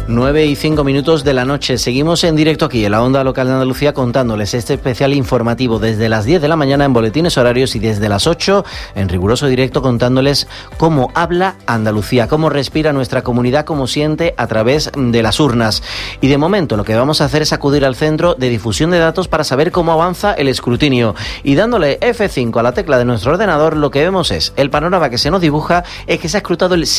9:05 de la noche. Seguimos en directo aquí en la Onda Local de Andalucía contándoles este especial informativo desde las 10 de la mañana en boletines horarios y desde las 8 en riguroso directo contándoles cómo habla Andalucía, cómo respira nuestra comunidad, cómo siente a través de las urnas. Y de momento lo que vamos a hacer es acudir al centro de difusión de datos para saber cómo avanza el escrutinio. Y dándole F5 a la tecla de nuestro ordenador, lo que vemos es, el panorama que se nos dibuja es que se ha escrutado el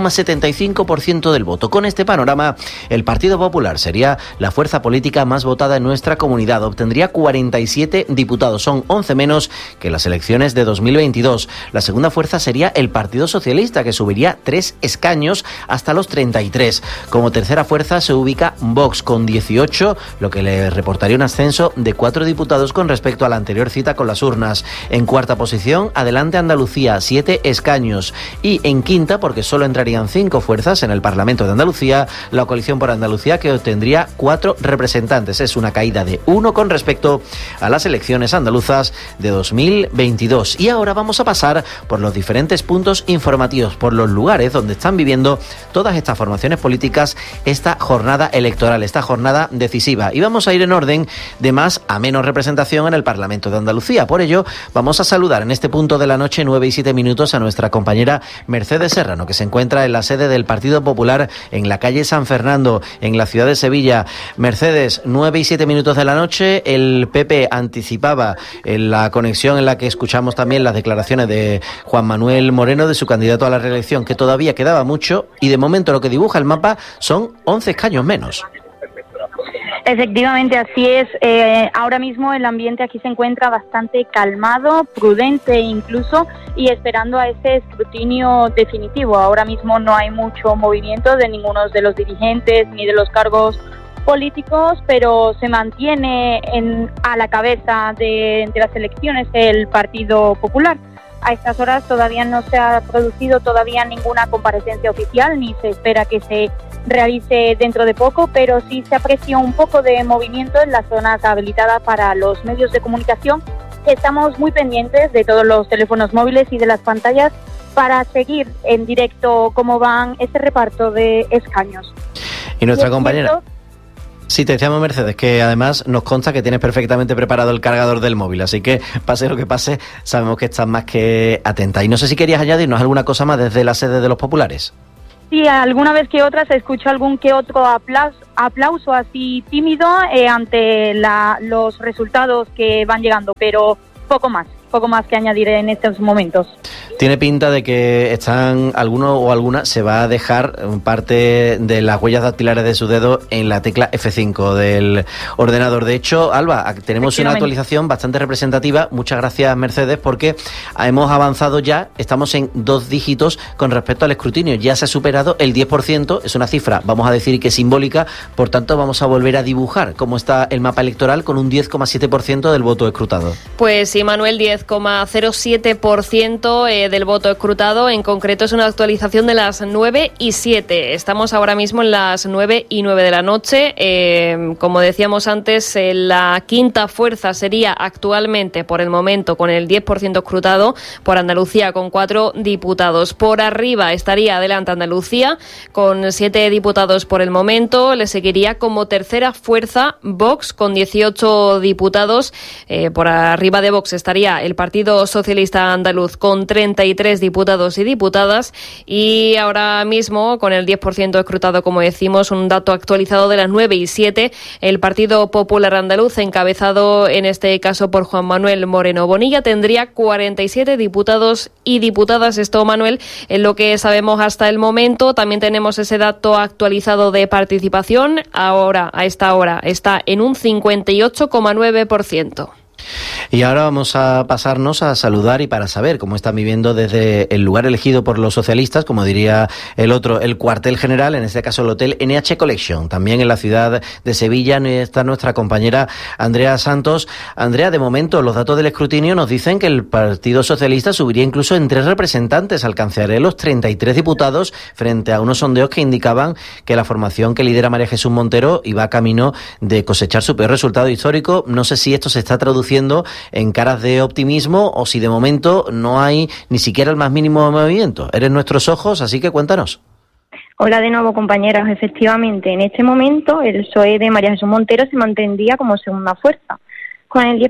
7,75% del voto. Con este panorama, el Partido Popular sería la fuerza política más votada en nuestra comunidad. Obtendría 47 diputados, son 11 menos que las elecciones de 2022. La segunda fuerza sería el Partido Socialista, que subiría 3 escaños hasta los 33. Como tercera fuerza se ubica Vox con 18, lo que le reportaría un ascenso de 4 diputados con respecto a la anterior cita con las urnas. En cuarta posición, Adelante Andalucía, 7 escaños. Y en quinta, porque solo entrarían 5 fuerzas en el Parlamento de Andalucía, la Coalición por Andalucía, que obtendría 4 representantes. Es una caída de 1 con respecto a las elecciones andaluzas de 2022. Y ahora vamos a pasar por los diferentes puntos informativos, por los lugares donde están viviendo todas estas formaciones políticas esta jornada electoral, esta jornada decisiva. Y vamos a ir en orden de más a menos representación en el Parlamento de Andalucía. Por ello, vamos a saludar en este punto de la noche, 9:07, a nuestra compañera Mercedes Serrano, que se encuentra en la sede del Partido Popular en la calle San Fernando, en la ciudad de Sevilla. Mercedes, 9:07 de la noche, el PP anticipaba en la conexión en la que escuchamos también las declaraciones de Juan Manuel Moreno, de su candidato a la reelección, que todavía quedaba mucho, y de momento lo que dibuja el mapa son 11 escaños menos. Efectivamente, así es. Ahora mismo el ambiente aquí se encuentra bastante calmado, prudente incluso, y esperando a ese escrutinio definitivo. Ahora mismo no hay mucho movimiento de ninguno de los dirigentes ni de los cargos políticos, pero se mantiene a la cabeza de las elecciones el Partido Popular. A estas horas todavía no se ha producido ninguna comparecencia oficial, ni se espera que se realice dentro de poco, pero sí se aprecia un poco de movimiento en las zonas habilitadas para los medios de comunicación. Estamos muy pendientes de todos los teléfonos móviles y de las pantallas para seguir en directo cómo van este reparto de escaños. Y nuestra compañera... Sí, te decíamos, Mercedes, que además nos consta que tienes perfectamente preparado el cargador del móvil, así que pase lo que pase, sabemos que estás más que atenta. Y no sé si querías añadirnos alguna cosa más desde la sede de los populares. Sí, alguna vez que otra se escucha algún que otro aplauso así tímido ante los resultados que van llegando, pero poco más que añadir en estos momentos. Tiene pinta de que alguno o alguna se va a dejar parte de las huellas dactilares de su dedo en la tecla F5 del ordenador. De hecho, Alba, tenemos una actualización bastante representativa. Muchas gracias, Mercedes, porque hemos avanzado ya, estamos en 2 dígitos con respecto al escrutinio. Ya se ha superado el 10%, es una cifra, vamos a decir que simbólica, por tanto vamos a volver a dibujar cómo está el mapa electoral con un 10,7% del voto escrutado. Pues sí, Manuel, 10,07% del voto escrutado. En concreto es una actualización de las 9:07. Estamos ahora mismo en las 9:09 de la noche. Como decíamos antes, la quinta fuerza sería actualmente, por el momento, con el 10% escrutado, por Andalucía, con 4 diputados. Por arriba estaría Adelante Andalucía, con 7 diputados por el momento. Le seguiría como tercera fuerza Vox, con 18 diputados. Por arriba de Vox estaría el Partido Socialista Andaluz, con 33 diputados y diputadas, y ahora mismo con el 10% escrutado, como decimos, un dato actualizado de las 9:07, el Partido Popular Andaluz, encabezado en este caso por Juan Manuel Moreno Bonilla, tendría 47 diputados y diputadas. Esto, Manuel, es lo que sabemos hasta el momento. También tenemos ese dato actualizado de participación. Ahora, a esta hora, está en un 58,9%. Y ahora vamos a pasarnos a saludar y para saber cómo están viviendo desde el lugar elegido por los socialistas, como diría el otro, el cuartel general, en este caso el Hotel NH Collection, también en la ciudad de Sevilla. Está nuestra compañera Andrea Santos. Andrea, de momento los datos del escrutinio nos dicen que el Partido Socialista subiría incluso en 3 representantes, alcanzaría los 33 diputados frente a unos sondeos que indicaban que la formación que lidera María Jesús Montero iba camino de cosechar su peor resultado histórico. No sé si esto se está traduciendo en caras de optimismo o si de momento no hay ni siquiera el más mínimo movimiento. Eres nuestros ojos, así que cuéntanos. Hola de nuevo, compañeras. Efectivamente, en este momento el PSOE de María Jesús Montero se mantendría como segunda fuerza. Con el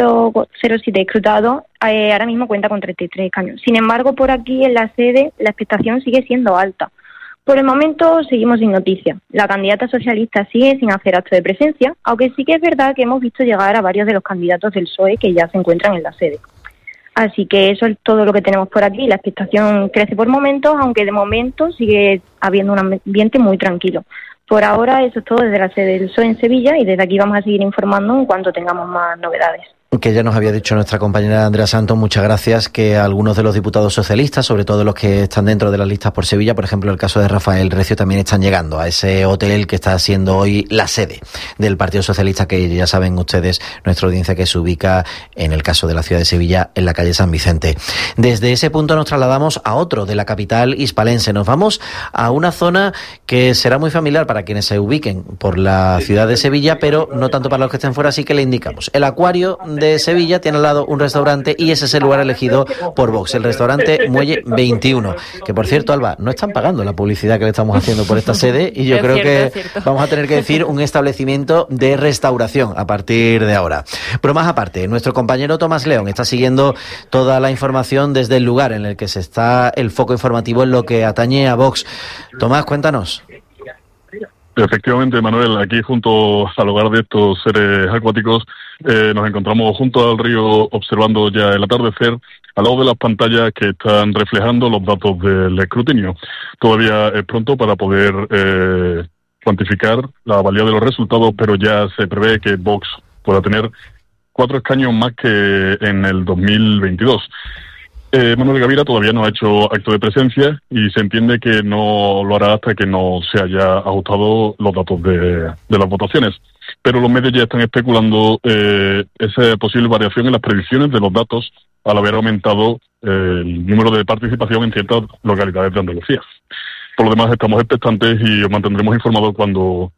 10,07% escrutado, ahora mismo cuenta con 33 escaños. Sin embargo, por aquí en la sede la expectación sigue siendo alta. Por el momento seguimos sin noticias. La candidata socialista sigue sin hacer acto de presencia, aunque sí que es verdad que hemos visto llegar a varios de los candidatos del PSOE que ya se encuentran en la sede. Así que eso es todo lo que tenemos por aquí. La expectación crece por momentos, aunque de momento sigue habiendo un ambiente muy tranquilo. Por ahora eso es todo desde la sede del PSOE en Sevilla y desde aquí vamos a seguir informando en cuanto tengamos más novedades. Que ya nos había dicho nuestra compañera Andrea Santos, muchas gracias, que algunos de los diputados socialistas, sobre todo los que están dentro de las listas por Sevilla, por ejemplo el caso de Rafael Recio, también están llegando a ese hotel que está siendo hoy la sede del Partido Socialista, que ya saben ustedes, nuestra audiencia, que se ubica en el caso de la ciudad de Sevilla, en la calle San Vicente. Desde ese punto nos trasladamos a otro de la capital hispalense. Nos vamos a una zona que será muy familiar para quienes se ubiquen por la ciudad de Sevilla, pero no tanto para los que estén fuera, así que le indicamos. El Acuario de Sevilla tiene al lado un restaurante y ese es el lugar elegido por Vox, el restaurante Muelle 21, que por cierto, Alba, no están pagando la publicidad que le estamos haciendo por esta sede y yo creo que vamos a tener que decir un establecimiento de restauración a partir de ahora. Pero más aparte, nuestro compañero Tomás León está siguiendo toda la información desde el lugar en el que se está el foco informativo en lo que atañe a Vox. Tomás, cuéntanos. Efectivamente, Manuel, aquí junto al hogar de estos seres acuáticos nos encontramos junto al río observando ya el atardecer al lado de las pantallas que están reflejando los datos del escrutinio. Todavía es pronto para poder cuantificar la valía de los resultados, pero ya se prevé que Vox pueda tener 4 escaños más que en el 2022. Manuel Gavira todavía no ha hecho acto de presencia y se entiende que no lo hará hasta que no se haya ajustado los datos de las votaciones. Pero los medios ya están especulando esa posible variación en las predicciones de los datos al haber aumentado el número de participación en ciertas localidades de Andalucía. Por lo demás, estamos expectantes y os mantendremos informados cuando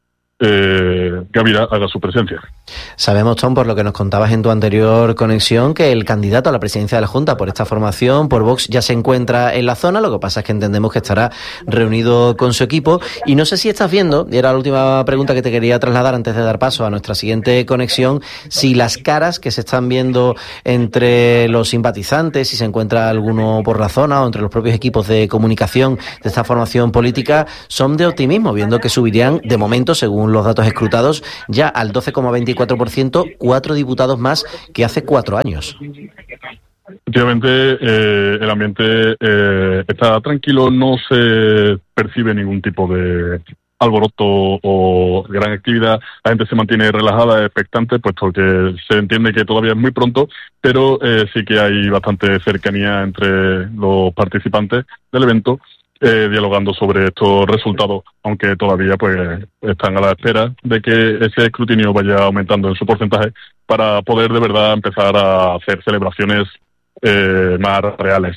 Gavira haga su presencia. Sabemos, Tom, por lo que nos contabas en tu anterior conexión, que el candidato a la presidencia de la Junta por esta formación, por Vox, ya se encuentra en la zona. Lo que pasa es que entendemos que estará reunido con su equipo. Y no sé si estás viendo, y era la última pregunta que te quería trasladar antes de dar paso a nuestra siguiente conexión, si las caras que se están viendo entre los simpatizantes, si se encuentra alguno por la zona o entre los propios equipos de comunicación de esta formación política, son de optimismo, viendo que subirían, de momento, según los datos escrutados, ya al 12,24%, 4 diputados más que hace 4 años. Efectivamente, el ambiente está tranquilo, no se percibe ningún tipo de alboroto o gran actividad. La gente se mantiene relajada, expectante, puesto que se entiende que todavía es muy pronto, pero sí que hay bastante cercanía entre los participantes del evento, dialogando sobre estos resultados, aunque todavía pues están a la espera de que ese escrutinio vaya aumentando en su porcentaje para poder de verdad empezar a hacer celebraciones más reales.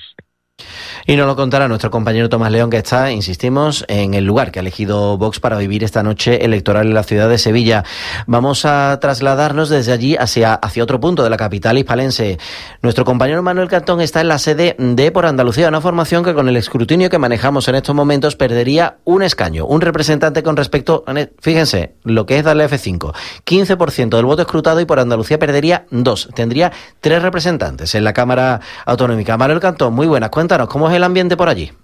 Y nos lo contará nuestro compañero Tomás León, que está, insistimos, en el lugar que ha elegido Vox para vivir esta noche electoral en la ciudad de Sevilla. Vamos a trasladarnos desde allí hacia otro punto de la capital hispalense. Nuestro compañero Manuel Cantón está en la sede de Por Andalucía, una formación que con el escrutinio que manejamos en estos momentos perdería un escaño, un representante con respecto, fíjense, lo que es darle F5, 15% del voto escrutado, y Por Andalucía perdería 2, tendría 3 representantes en la Cámara Autonómica. Manuel Cantón, muy buenas, cuéntanos, ¿cómo es el ambiente por allí?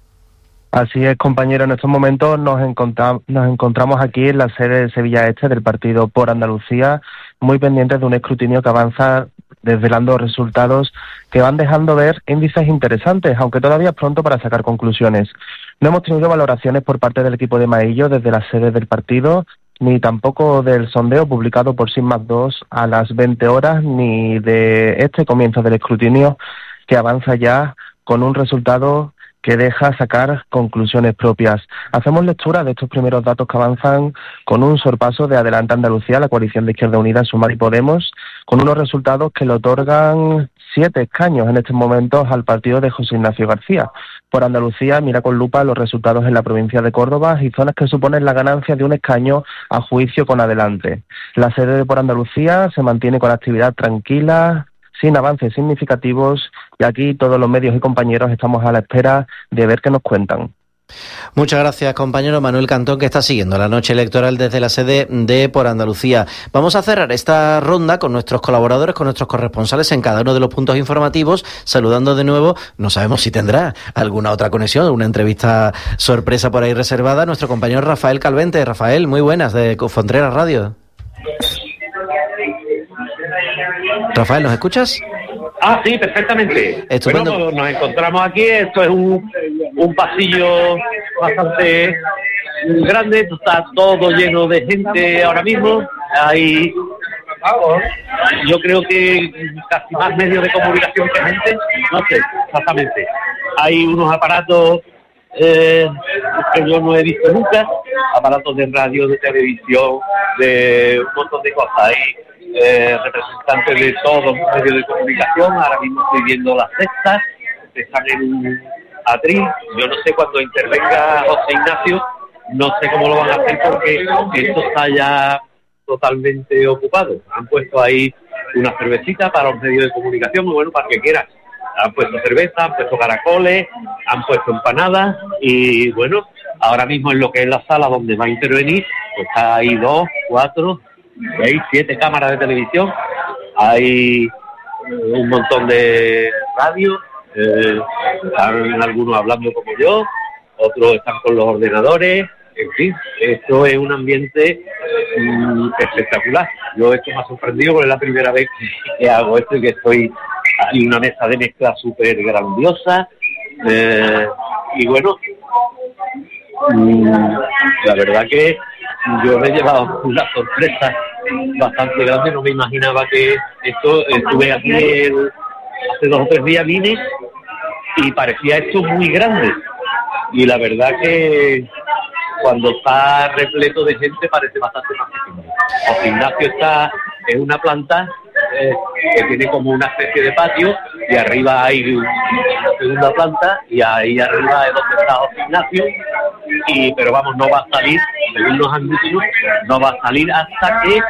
Así es, compañero. En estos momentos nos encontramos aquí en la sede de Sevilla Este del partido Por Andalucía, muy pendientes de un escrutinio que avanza desvelando resultados que van dejando ver índices interesantes, aunque todavía es pronto para sacar conclusiones. No hemos tenido valoraciones por parte del equipo de Maillo desde la sede del partido, ni tampoco del sondeo publicado por SIGMAP2 a las 20 horas, ni de este comienzo del escrutinio que avanza ya con un resultado que deja sacar conclusiones propias. Hacemos lectura de estos primeros datos que avanzan con un sorpaso de Adelante Andalucía, la coalición de Izquierda Unida, Sumar y Podemos, con unos resultados que le otorgan 7 escaños en estos momentos al partido de José Ignacio García. Por Andalucía mira con lupa los resultados en la provincia de Córdoba y zonas que suponen la ganancia de un escaño a juicio con Adelante. La sede de Por Andalucía se mantiene con actividad tranquila, sin avances significativos, y aquí todos los medios y compañeros estamos a la espera de ver qué nos cuentan. Muchas gracias, compañero Manuel Cantón, que está siguiendo la noche electoral desde la sede de Por Andalucía. Vamos a cerrar esta ronda con nuestros colaboradores, con nuestros corresponsales en cada uno de los puntos informativos, saludando de nuevo, no sabemos si tendrá alguna otra conexión, una entrevista sorpresa por ahí reservada, nuestro compañero Rafael Calvente. Rafael, muy buenas, de Contreras Radio. Rafael, ¿nos escuchas? Ah, sí, perfectamente. Estupendo. Bueno, nos encontramos aquí, esto es un pasillo bastante grande, está todo lleno de gente ahora mismo, hay, yo creo que casi más medios de comunicación que gente, no sé exactamente. Hay unos aparatos que yo no he visto nunca, aparatos de radio, de televisión, de un montón de cosas. Hay representantes de todos los medios de comunicación. Ahora mismo estoy viendo las cestas, están en un atril. Yo no sé cuando intervenga José Ignacio, no sé cómo lo van a hacer porque esto está ya totalmente ocupado. Han puesto ahí una cervecita para los medios de comunicación, muy bueno, para que quieran. Han puesto cerveza, han puesto caracoles, han puesto empanadas y bueno, ahora mismo en lo que es la sala donde va a intervenir, pues hay 2, 4, 6, 7 cámaras de televisión, hay un montón de radios, están algunos hablando como yo, otros están con los ordenadores, en fin, esto es un ambiente espectacular. Yo esto me ha sorprendido porque es la primera vez que hago esto y que estoy en una mesa de mezcla súper grandiosa, y bueno, la verdad que yo me he llevado una sorpresa bastante grande, no me imaginaba que esto, estuve aquí hace 2 o 3 días, vine y parecía esto muy grande, y la verdad que cuando está repleto de gente parece bastante más pequeño. José Ignacio está en una planta que tiene como una especie de patio y arriba hay una segunda planta y ahí arriba es donde está José Ignacio, pero vamos, no va a salir, según nos han dicho, no va a salir hasta que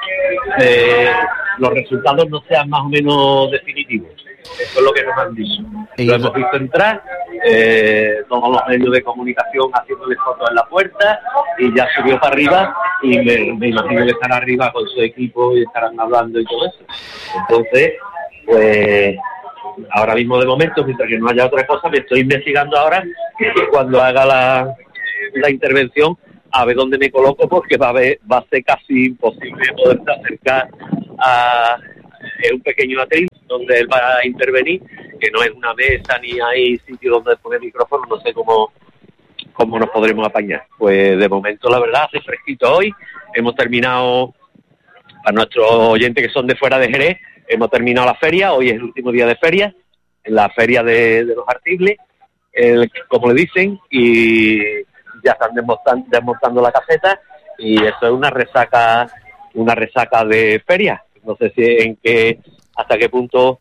los resultados no sean más o menos definitivos. Eso es lo que nos han dicho. Lo hemos visto entrar, todos los medios de comunicación haciéndole fotos en la puerta, y ya subió para arriba y me imagino que estará arriba con su equipo y estarán hablando y todo eso. Entonces, pues ahora mismo de momento, mientras que no haya otra cosa, me estoy investigando ahora y cuando haga la intervención a ver dónde me coloco, porque va a ser casi imposible poderse acercar a un pequeño atril donde él va a intervenir, que no es una mesa ni hay sitio donde poner micrófono, no sé cómo nos podremos apañar. Pues de momento la verdad hace fresquito hoy, hemos terminado, a nuestros oyentes que son de fuera de Jerez, hemos terminado la feria, hoy es el último día de feria, en la feria de los artibles, como le dicen, y ya están desmontando la caseta, y eso es una resaca de feria. No sé si hasta qué punto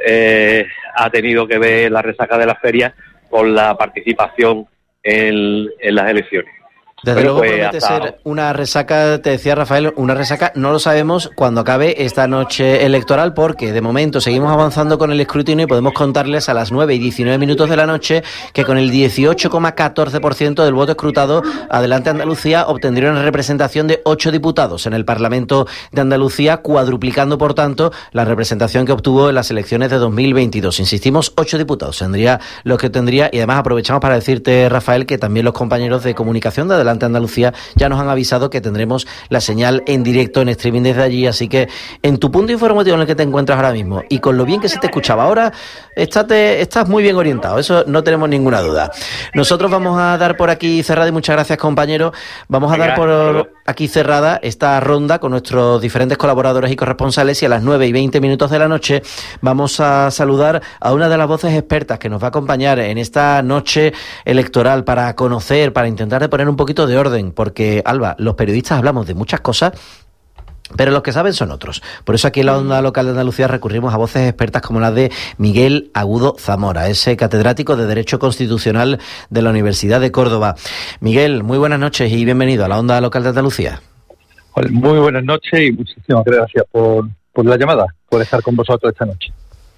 ha tenido que ver la resaca de la feria con la participación en las elecciones. Desde luego promete ser una resaca, te decía Rafael, una resaca, no lo sabemos cuando acabe esta noche electoral, porque de momento seguimos avanzando con el escrutinio y podemos contarles a las 9:19 de la noche que con el 18,14% del voto escrutado, Adelante Andalucía obtendría una representación de 8 diputados en el Parlamento de Andalucía, cuadruplicando por tanto la representación que obtuvo en las elecciones de 2022. Insistimos, 8 diputados tendría lo que tendría, y además aprovechamos para decirte, Rafael, que también los compañeros de comunicación de Adelante Andalucía ya nos han avisado que tendremos la señal en directo, en streaming desde allí, así que en tu punto informativo en el que te encuentras ahora mismo y con lo bien que se te escuchaba ahora, estás muy bien orientado, eso no tenemos ninguna duda. Nosotros vamos a dar por aquí cerrada, y muchas gracias, compañero, vamos a dar por aquí cerrada esta ronda con nuestros diferentes colaboradores y corresponsales, y a las 9:20 de la noche vamos a saludar a una de las voces expertas que nos va a acompañar en esta noche electoral para conocer, para intentar de poner un poquito de orden, porque, Alba, los periodistas hablamos de muchas cosas, pero los que saben son otros. Por eso aquí en la Onda Local de Andalucía recurrimos a voces expertas como la de Miguel Agudo Zamora, ese catedrático de Derecho Constitucional de la Universidad de Córdoba. Miguel, muy buenas noches y bienvenido a la Onda Local de Andalucía. Muy buenas noches y muchísimas gracias por la llamada, por estar con vosotros esta noche.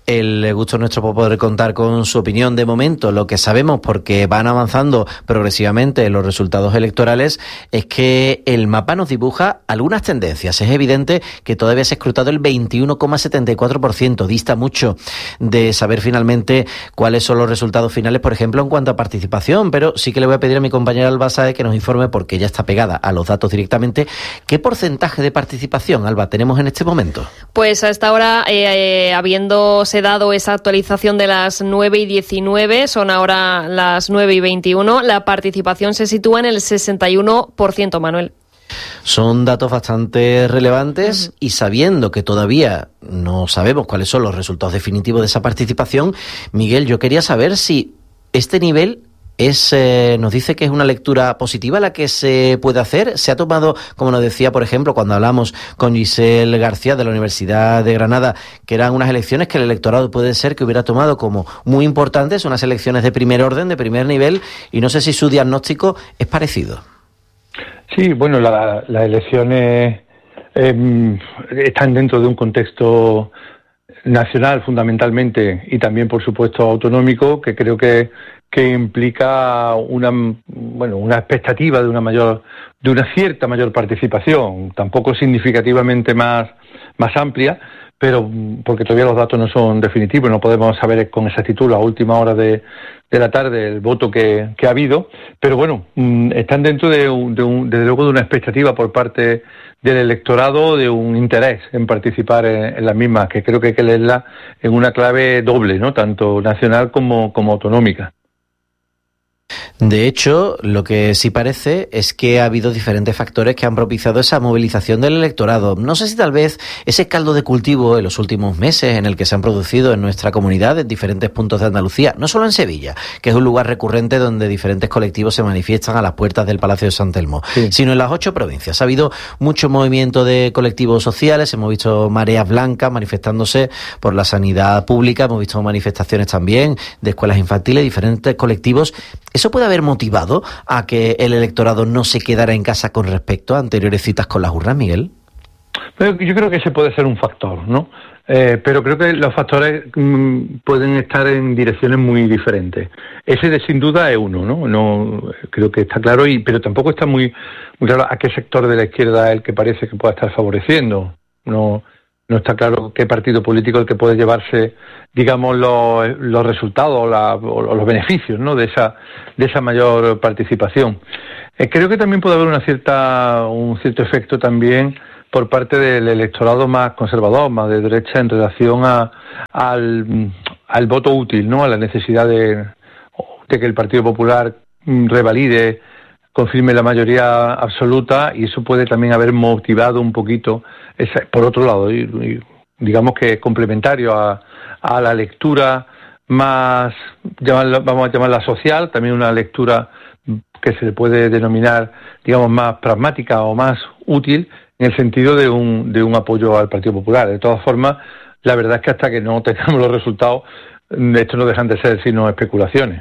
El gusto nuestro por poder contar con su opinión. De momento, lo que sabemos, porque van avanzando progresivamente los resultados electorales, es que el mapa nos dibuja algunas tendencias. Es evidente que todavía se ha escrutado el 21,74%. Dista mucho de saber finalmente cuáles son los resultados finales, por ejemplo, en cuanto a participación, pero sí que le voy a pedir a mi compañera Alba Sáez que nos informe, porque ella está pegada a los datos directamente. ¿Qué porcentaje de participación, Alba, tenemos en este momento? Pues a esta hora, habiéndose dado esa actualización de las 9:19, son ahora las 9:21, la participación se sitúa en el 61%, Manuel. Son datos bastante relevantes y sabiendo que todavía no sabemos cuáles son los resultados definitivos de esa participación, Miguel, yo quería saber si este nivel nos dice que es una lectura positiva la que se puede hacer. Se ha tomado, como nos decía, por ejemplo, cuando hablamos con Giselle García de la Universidad de Granada, que eran unas elecciones que el electorado puede ser que hubiera tomado como muy importantes, unas elecciones de primer orden, de primer nivel, y no sé si su diagnóstico es parecido. Sí, bueno, las elecciones están dentro de un contexto nacional fundamentalmente y también, por supuesto, autonómico, que creo que implica una expectativa de una cierta mayor participación, tampoco significativamente más amplia, pero porque todavía los datos no son definitivos, no podemos saber con exactitud a última hora de la tarde el voto que ha habido, pero bueno, están dentro desde luego de una expectativa por parte del electorado, de un interés en participar en las mismas, que creo que hay que leerla en una clave doble, ¿no? Tanto nacional como autonómica. De hecho, lo que sí parece es que ha habido diferentes factores que han propiciado esa movilización del electorado. No sé si tal vez ese caldo de cultivo en los últimos meses en el que se han producido en nuestra comunidad, en diferentes puntos de Andalucía, no solo en Sevilla, que es un lugar recurrente donde diferentes colectivos se manifiestan a las puertas del Palacio de San Telmo, sino en las 8 provincias. Ha habido mucho movimiento de colectivos sociales, hemos visto mareas blancas manifestándose por la sanidad pública, hemos visto manifestaciones también de escuelas infantiles, diferentes colectivos. ¿Eso puede haber motivado a que el electorado no se quedara en casa con respecto a anteriores citas con las urnas, Miguel? Pero yo creo que ese puede ser un factor, ¿no? Pero creo que los factores pueden estar en direcciones muy diferentes. Ese sin duda es uno, ¿no? No creo que está claro, pero tampoco está muy claro a qué sector de la izquierda es el que parece que pueda estar favoreciendo. No está claro qué partido político es el que puede llevarse, digamos, los resultados o los beneficios, ¿no? de esa mayor participación. Creo que también puede haber un cierto efecto también por parte del electorado más conservador, más de derecha, en relación al voto útil, ¿no? A la necesidad de que el Partido Popular revalide, confirme la mayoría absoluta, y eso puede también haber motivado un poquito, por otro lado, y digamos que complementario a la lectura más, vamos a llamarla social, también una lectura que se le puede denominar, digamos, más pragmática o más útil, en el sentido de un apoyo al Partido Popular. De todas formas, la verdad es que hasta que no tengamos los resultados, esto no dejan de ser sino especulaciones.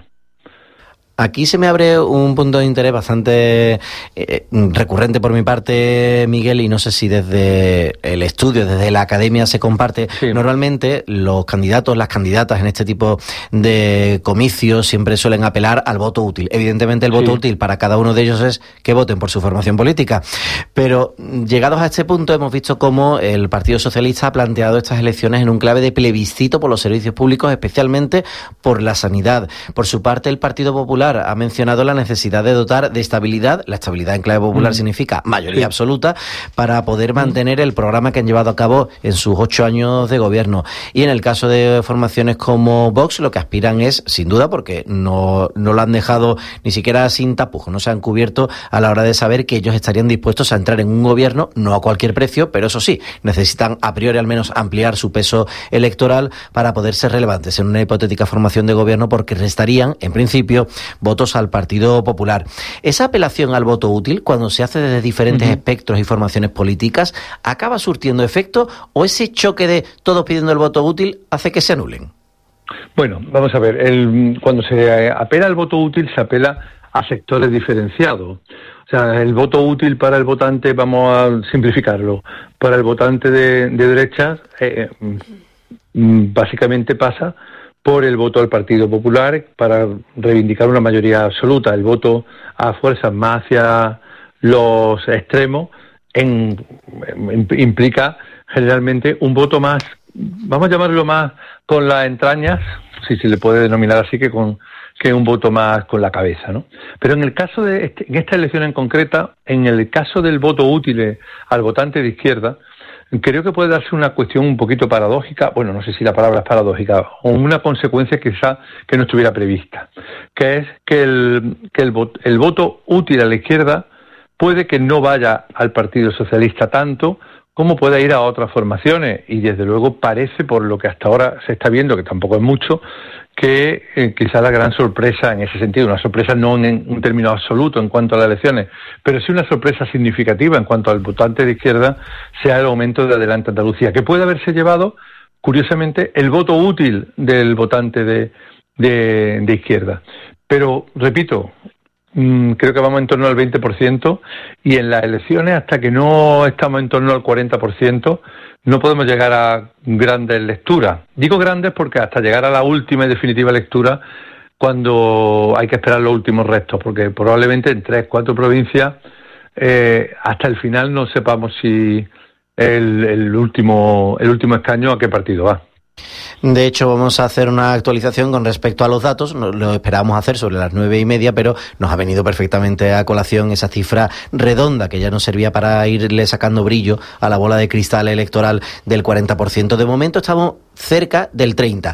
Aquí se me abre un punto de interés bastante recurrente por mi parte, Miguel, y no sé si desde el estudio, desde la academia se comparte. Sí. Normalmente los candidatos, las candidatas en este tipo de comicios siempre suelen apelar al voto útil. Evidentemente el voto útil para cada uno de ellos es que voten por su formación política. Pero llegados a este punto hemos visto cómo el Partido Socialista ha planteado estas elecciones en un clave de plebiscito por los servicios públicos, especialmente por la sanidad. Por su parte, el Partido Popular ha mencionado la necesidad de dotar de estabilidad. La estabilidad en clave popular significa mayoría absoluta para poder mantener el programa que han llevado a cabo en sus 8 años de gobierno. Y en el caso de formaciones como Vox, lo que aspiran es, sin duda, porque no lo han dejado ni siquiera sin tapujos, no se han cubierto a la hora de saber que ellos estarían dispuestos a entrar en un gobierno, no a cualquier precio, pero eso sí, necesitan a priori al menos ampliar su peso electoral para poder ser relevantes en una hipotética formación de gobierno, porque restarían, en principio, votos al Partido Popular. Esa apelación al voto útil, cuando se hace desde diferentes espectros y formaciones políticas, ¿acaba surtiendo efecto o ese choque de todos pidiendo el voto útil hace que se anulen? Bueno, vamos a ver, cuando se apela al voto útil se apela a sectores diferenciados. O sea, el voto útil para el votante, vamos a simplificarlo, para el votante de derechas, básicamente pasa por el voto al Partido Popular para reivindicar una mayoría absoluta. El voto a fuerzas más hacia los extremos implica generalmente un voto más, vamos a llamarlo más con las entrañas, si se le puede denominar así, que un voto más con la cabeza, ¿no? Pero en el caso de en esta elección en concreta, en el caso del voto útil al votante de izquierda, creo que puede darse una cuestión un poquito paradójica, bueno, no sé si la palabra es paradójica, o una consecuencia quizá que no estuviera prevista, que es que el voto útil a la izquierda puede que no vaya al Partido Socialista tanto como puede ir a otras formaciones, y desde luego parece, por lo que hasta ahora se está viendo, que tampoco es mucho, que quizá la gran sorpresa en ese sentido, una sorpresa no en un término absoluto en cuanto a las elecciones, pero sí una sorpresa significativa en cuanto al votante de izquierda, sea el aumento de Adelante Andalucía, que puede haberse llevado, curiosamente, el voto útil del votante de izquierda. Pero, repito, creo que vamos en torno al 20%, y en las elecciones, hasta que no estamos en torno al 40%, no podemos llegar a grandes lecturas. Digo grandes porque hasta llegar a la última y definitiva lectura, cuando hay que esperar los últimos restos, porque probablemente en 3-4 provincias, hasta el final no sepamos si el último escaño a qué partido va. De hecho, vamos a hacer una actualización con respecto a los datos. Lo esperábamos hacer sobre las 9:30, pero nos ha venido perfectamente a colación esa cifra redonda que ya nos servía para irle sacando brillo a la bola de cristal electoral del 40%. De momento estamos cerca del 30%,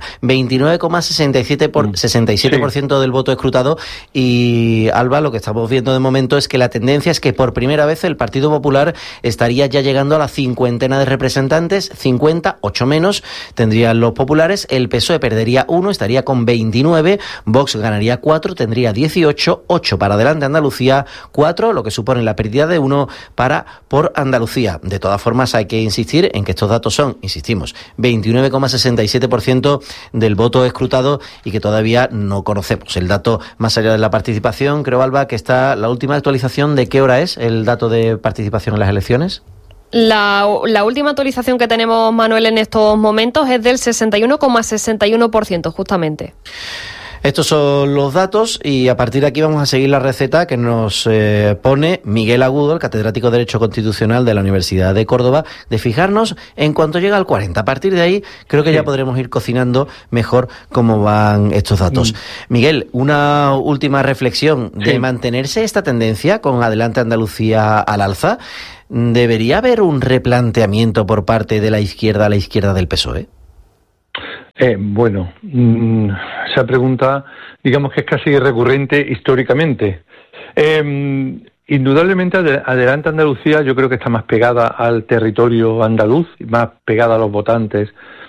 29,67% del voto escrutado. Y, Alba, lo que estamos viendo de momento es que la tendencia es que por primera vez el Partido Popular estaría ya llegando a la 50 de representantes, 50, 8 menos tendrían los populares, el PSOE perdería 1, estaría con 29, Vox ganaría 4, tendría 18, 8 para Adelante Andalucía, 4, lo que supone la pérdida de 1 por Andalucía. De todas formas, hay que insistir en que estos datos son, insistimos, 29,67% del voto escrutado, y que todavía no conocemos el dato más allá de la participación. Creo, Alba, que está la última actualización. ¿De qué hora es el dato de participación en las elecciones? La última actualización que tenemos, Manuel, en estos momentos es del 61,61%, justamente. Estos son los datos, y a partir de aquí vamos a seguir la receta que nos pone Miguel Agudo, el catedrático de Derecho Constitucional de la Universidad de Córdoba, de fijarnos en cuanto llega al 40. A partir de ahí creo que ya podremos ir cocinando mejor cómo van estos datos. Miguel, una última reflexión. De mantenerse esta tendencia con Adelante Andalucía al alza, ¿debería haber un replanteamiento por parte de la izquierda a la izquierda del PSOE? Bueno, esa pregunta, digamos que es casi recurrente históricamente. Indudablemente Adelante Andalucía yo creo que está más pegada al territorio andaluz, más pegada a los votantes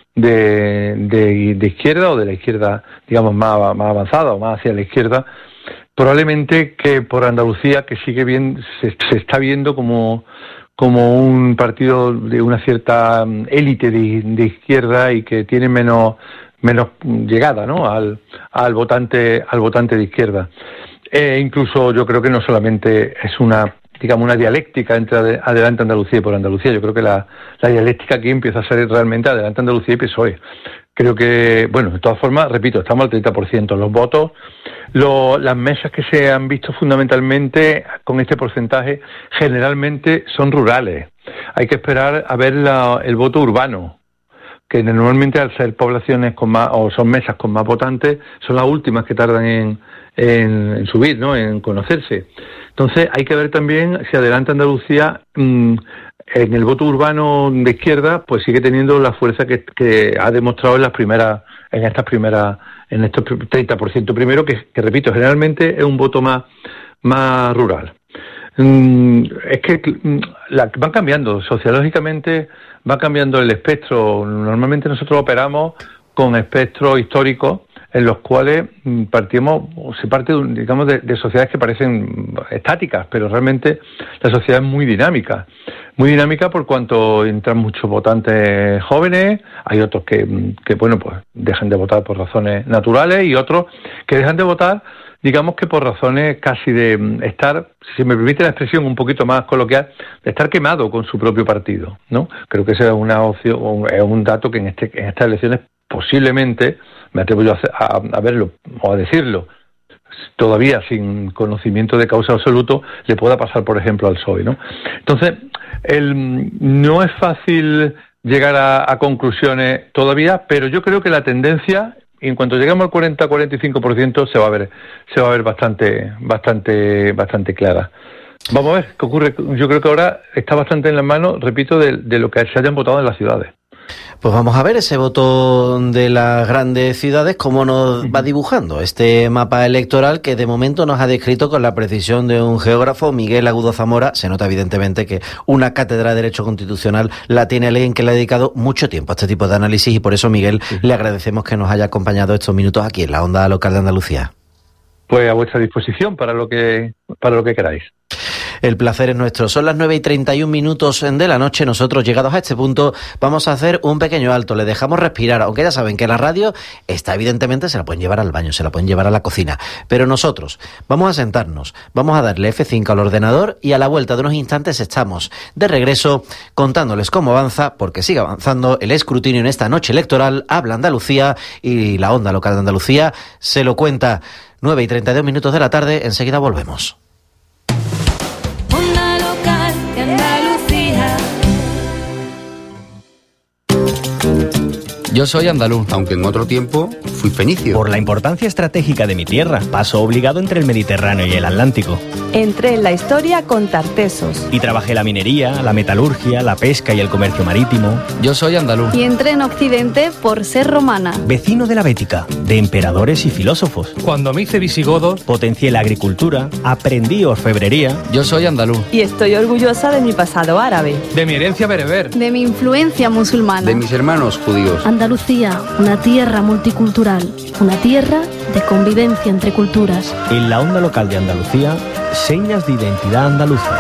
de izquierda, o de la izquierda, digamos, más avanzada o más hacia la izquierda, probablemente que por Andalucía, que sigue bien, se está viendo como un partido de una cierta élite de izquierda, y que tiene menos llegada, ¿no?, al votante de izquierda. Incluso yo creo que no solamente es una dialéctica entre Adelante Andalucía y por Andalucía. Yo creo que la dialéctica aquí empieza a ser realmente Adelante Andalucía y PSOE. Creo que, bueno, de todas formas, repito, estamos al 30%. Los votos, las mesas que se han visto fundamentalmente con este porcentaje generalmente son rurales. Hay que esperar a ver el voto urbano, que normalmente, al ser poblaciones con más, o son mesas con más votantes, son las últimas que tardan en subir, ¿no?, en conocerse. Entonces hay que ver también si Adelante Andalucía en el voto urbano de izquierda pues sigue teniendo la fuerza que ha demostrado en estos 30% primero, que repito, generalmente es un voto más rural. Es que van cambiando sociológicamente, va cambiando el espectro. Normalmente nosotros operamos con espectros históricos en los cuales se parte digamos de sociedades que parecen estáticas, pero realmente la sociedad es muy dinámica por cuanto entran muchos votantes jóvenes. Hay otros que bueno, pues dejan de votar por razones naturales, y otros que dejan de votar digamos que por razones casi de estar, si me permite la expresión un poquito más coloquial, de estar quemado con su propio partido, ¿no? Creo que ese es una opción, es un dato que en estas elecciones posiblemente, me atrevo yo a verlo o a decirlo, todavía sin conocimiento de causa absoluto, le pueda pasar, por ejemplo, al PSOE, ¿no? Entonces, no es fácil llegar a conclusiones todavía, pero yo creo que la tendencia, en cuanto lleguemos al 40-45%, se va a ver bastante clara. Vamos a ver qué ocurre. Yo creo que ahora está bastante en las manos, repito, de lo que se hayan votado en las ciudades. Pues vamos a ver ese voto de las grandes ciudades, cómo nos va dibujando este mapa electoral que de momento nos ha descrito con la precisión de un geógrafo, Miguel Agudo Zamora. Se nota evidentemente que una cátedra de Derecho Constitucional la tiene alguien que le ha dedicado mucho tiempo a este tipo de análisis y por eso, Miguel, le agradecemos que nos haya acompañado estos minutos aquí en la Onda Local de Andalucía. Pues a vuestra disposición para lo que queráis. El placer es nuestro. Son las 9:31 de la noche. Nosotros, llegados a este punto, vamos a hacer un pequeño alto. Le dejamos respirar, aunque ya saben que la radio está, evidentemente, se la pueden llevar al baño, se la pueden llevar a la cocina. Pero nosotros vamos a sentarnos, vamos a darle F5 al ordenador y a la vuelta de unos instantes estamos de regreso contándoles cómo avanza, porque sigue avanzando el escrutinio en esta noche electoral. Habla Andalucía y la Onda Local de Andalucía se lo cuenta. 9:32 de la tarde. Enseguida volvemos. Yo soy andaluz, aunque en otro tiempo fui fenicio. Por la importancia estratégica de mi tierra, paso obligado entre el Mediterráneo y el Atlántico. Entré en la historia con Tartesos. Y trabajé la minería, la metalurgia, la pesca y el comercio marítimo. Yo soy andaluz. Y entré en Occidente por ser romana. Vecino de la Bética, de emperadores y filósofos. Cuando me hice visigodo, potencié la agricultura, aprendí orfebrería. Yo soy andaluz. Y estoy orgullosa de mi pasado árabe. De mi herencia bereber. De mi influencia musulmana. De mis hermanos judíos. Andalucía, una tierra multicultural, una tierra de convivencia entre culturas. En la Onda Local de Andalucía, señas de identidad andaluzas.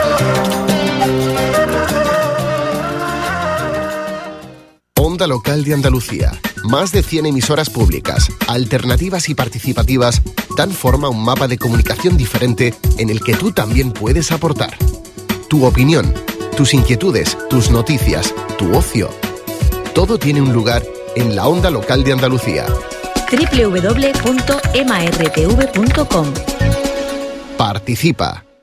Onda Local de Andalucía. Más de 100 emisoras públicas, alternativas y participativas dan forma a un mapa de comunicación diferente en el que tú también puedes aportar. Tu opinión, tus inquietudes, tus noticias, tu ocio. Todo tiene un lugar en la Onda Local de Andalucía. www.mrtv.com. Participa.